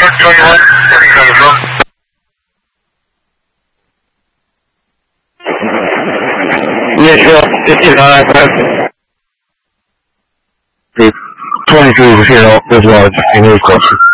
Shark 21, where are you coming from? Yeah, sure. It's in the 23 is here, this one, in his question.